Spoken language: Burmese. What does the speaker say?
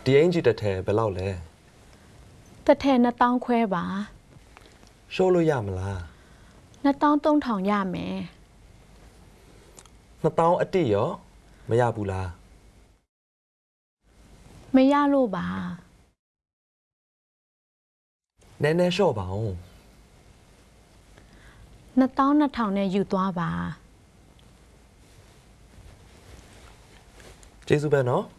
ဒီအင်ဂျီတစ်ထည်ဘယ်လောက်လဲတစ်ထည်2000ခွဲပါရှိုးလို့ရမလား 2300ရမယ် 2000အတိရောမရဘူးလားမရလို့ပါနည်းနည်းလျှော့ပါဦး 2200နဲ့ယူသွားပါကျေးဇူးပဲနော်